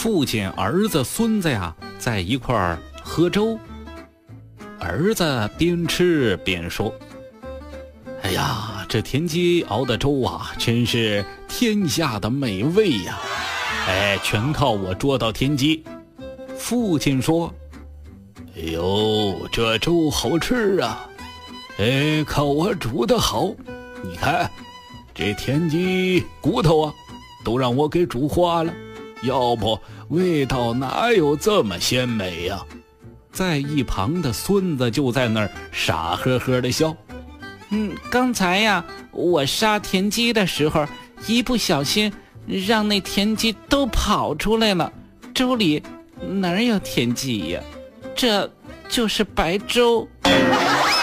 父亲、儿子、孙子呀，在一块儿喝粥。儿子边吃边说：“哎呀，这田鸡熬的粥啊，真是天下的美味呀！哎，全靠我捉到田鸡。”父亲说：“哎呦，这粥好吃啊！哎，靠我煮的好。你看，这田鸡骨头啊，都让我给煮化了，要不味道哪有这么鲜美呀？”在一旁的孙子就在那儿傻呵呵的笑。 刚才呀，我杀田鸡的时候，一不小心让那田鸡都跑出来了，粥里哪有田鸡呀？这就是白粥。